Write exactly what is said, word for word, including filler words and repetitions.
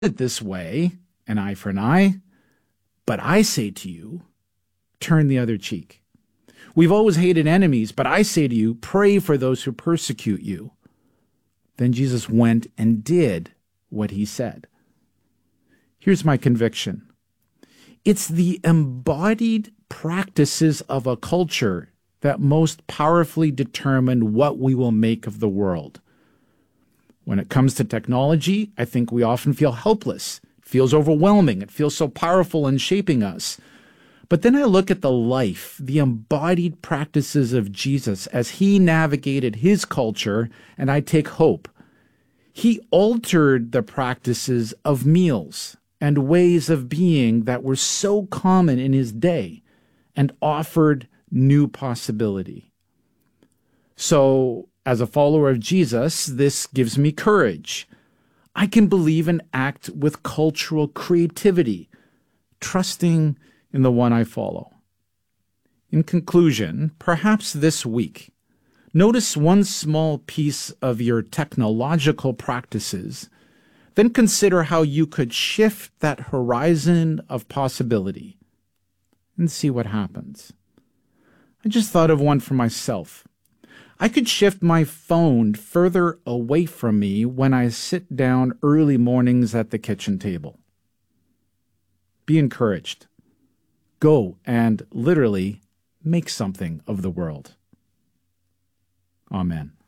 it this way, an eye for an eye, but I say to you, turn the other cheek. We've always hated enemies, but I say to you, pray for those who persecute you. Then Jesus went and did what he said. Here's my conviction. It's the embodied practices of a culture that most powerfully determine what we will make of the world. When it comes to technology, I think we often feel helpless. It feels overwhelming. It feels so powerful in shaping us. But then I look at the life, the embodied practices of Jesus as he navigated his culture, and I take hope. He altered the practices of meals and ways of being that were so common in his day and offered new possibility. So, as a follower of Jesus, this gives me courage. I can believe and act with cultural creativity, trusting in the one I follow. In conclusion, perhaps this week, notice one small piece of your technological practices, then consider how you could shift that horizon of possibility and see what happens. I just thought of one for myself. I could shift my phone further away from me when I sit down early mornings at the kitchen table. Be encouraged. Go and literally make something of the world. Amen.